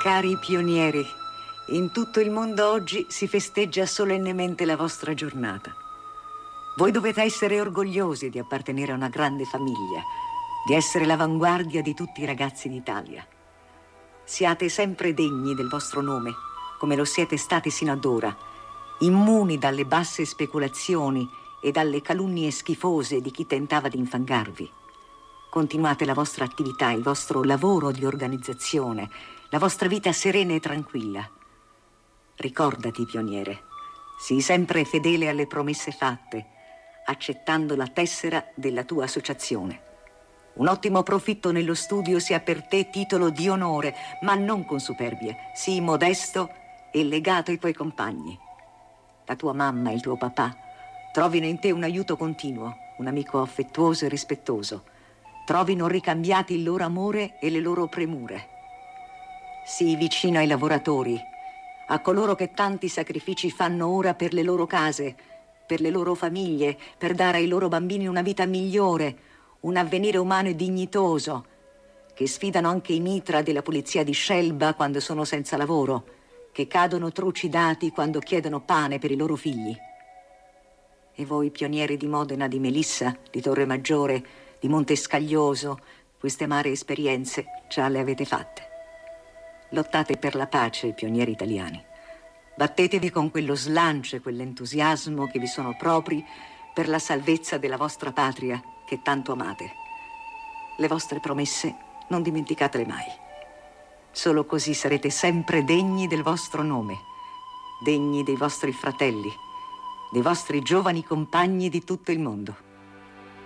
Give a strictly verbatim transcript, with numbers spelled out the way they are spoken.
Cari pionieri, in tutto il mondo oggi si festeggia solennemente la vostra giornata. Voi dovete essere orgogliosi di appartenere a una grande famiglia, di essere l'avanguardia di tutti i ragazzi d'Italia. Siate sempre degni del vostro nome, come lo siete stati sino ad ora, immuni dalle basse speculazioni e dalle calunnie schifose di chi tentava di infangarvi. Continuate la vostra attività, il vostro lavoro di organizzazione, la vostra vita serena e tranquilla. Ricordati, pioniere, sii sempre fedele alle promesse fatte, accettando la tessera della tua associazione. Un ottimo profitto nello studio sia per te titolo di onore, ma non con superbia. Sii modesto e legato ai tuoi compagni. La tua mamma e il tuo papà trovino in te un aiuto continuo, un amico affettuoso e rispettoso. Trovino ricambiati il loro amore e le loro premure. Sii vicino ai lavoratori, a coloro che tanti sacrifici fanno ora per le loro case, per le loro famiglie, per dare ai loro bambini una vita migliore, un avvenire umano e dignitoso, che sfidano anche i mitra della polizia di Scelba quando sono senza lavoro, che cadono trucidati quando chiedono pane per i loro figli. E voi, pionieri di Modena, di Melissa, di Torremaggiore, di Montescaglioso, queste amare esperienze già le avete fatte. Lottate per la pace, pionieri italiani. Battetevi con quello slancio e quell'entusiasmo che vi sono propri per la salvezza della vostra patria che tanto amate. Le vostre promesse non dimenticatele mai. Solo così sarete sempre degni del vostro nome, degni dei vostri fratelli, dei vostri giovani compagni di tutto il mondo.